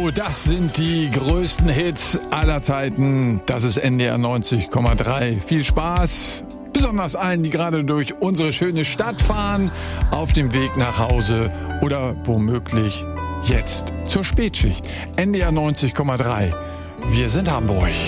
das sind die größten Hits aller Zeiten. Das ist NDR 90,3. Viel Spaß, besonders allen, die gerade durch unsere schöne Stadt fahren, auf dem Weg nach Hause oder womöglich jetzt zur Spätschicht. NDR 90,3. Wir sind Hamburg.